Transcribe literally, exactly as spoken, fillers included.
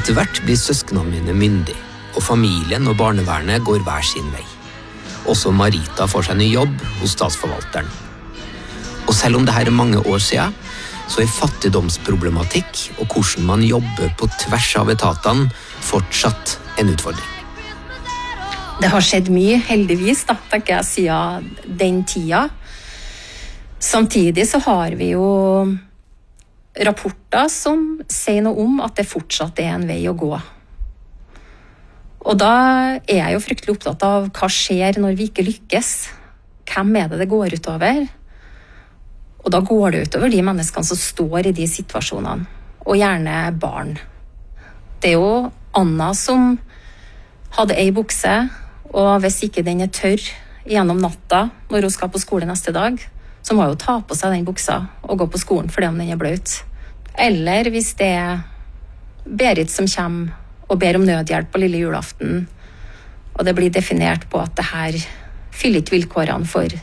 Etter hvert blir søsknene mine myndig, og familien og barnevernet går hver sin vei. Også Marita får seg ny jobb hos statsforvalteren. Og selv om det her er mange år siden, så er fattigdomsproblematikk og hvordan man jobber på tvers av etatene fortsatt en utfordring. Det har skjedd mye, heldigvis, da, tenker jeg, siden den tida. Samtidig så har vi jo rapporter som sier noe om at det fortsatt er en vei å gå. Og da er jeg jo fryktelig opptatt av hva skjer når vi ikke lykkes. Hvem er det det går utover? Og da går det utover de menneskene som står i de situasjonene, og gjerne barn. Det er jo Anna som hadde ei bukse, og hvis ikke den er tørr gjennom natta når hun skal på skole neste dag, så må hun ta på seg den buksa og gå på skolen fordi om den er bløt. Eller hvis det er Berit som kommer og ber om nødhjelp på lille julaften, og det blir definert på at det her fyller ikke vilkårene for